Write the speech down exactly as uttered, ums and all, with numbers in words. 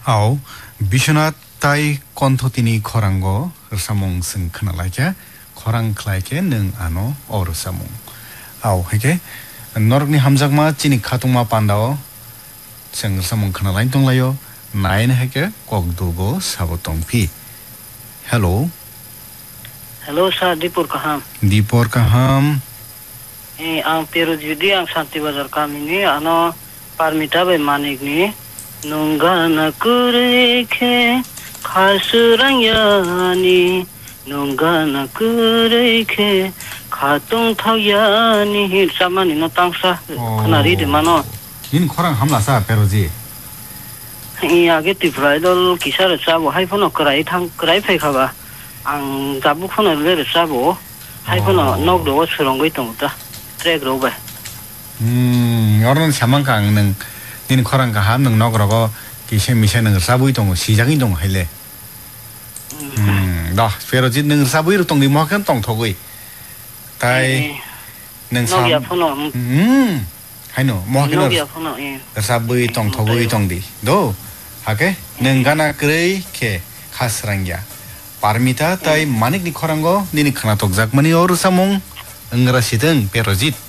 Au, Bishonat tai kontotini korango, samong sing kanalaja, korang klaike nung ano, or samong. Au, heke, norgni hamzakma chini katungma pandao, sing samong kanalain tong layo, nain heke, kog dugo sabotong pi. Hello. Hello, sir, Dipur kaham. Dipur kaham. Eh, ang pero judi ang Santi Bazar kami ni, ano, parmita be manik ni, nungga na kureke, kasurang yani, nungga na kureke, katong tagyani, sama ni no tangsa, kanari di mano. Yin korang hamla sa pero ji. Eh, age ti bridal kisar sabo, hai pono kerai thang kerai phe khaba. Ang gabu kono le sabo, hai pono nok do surong goi tong ta. Trek ro ba. 음, 여러분 사망강 능 닌 코랑 가함 능 너그러고 기세 미세는 사부이 동 시장이 동 할래. 음, 나 페로지 능 사부이로 동리 뭐한 동 토고이. 다이 능 사. 노기야 포노. 음. 하이노 뭐한 노기야 포노. 예. 사부이 동 토고이 동디. 도 하게 능 가나 그레이 케 카스랑야. 파르미타 다이 마닉 니 코랑고 니니 카나 독작 마니 오르 사몽 응라시든 페로지